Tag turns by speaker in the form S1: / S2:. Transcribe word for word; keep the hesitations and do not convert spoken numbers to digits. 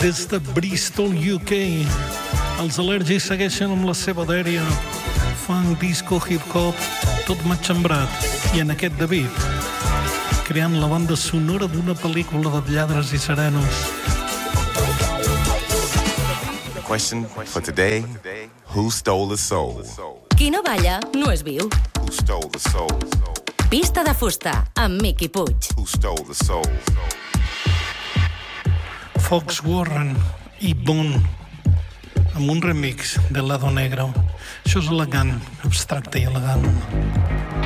S1: des de Bristol, U K. Els Al·lèrgics segueixen amb la seva dèria. Funk, disco, hip-hop, tot matxembrat. I en aquest David, creant la banda sonora d'una pel·lícula de lladres i serenos.
S2: Question for today, who stole the soul?
S3: Qui no balla no és viu.
S2: Who stole the soul?
S3: Pista de fusta, amb Miqui Puig.
S2: Who stole the soul?
S1: Fox Warren i Boone, amb un remix de Lado Negro. Això és elegant, abstracte i elegant.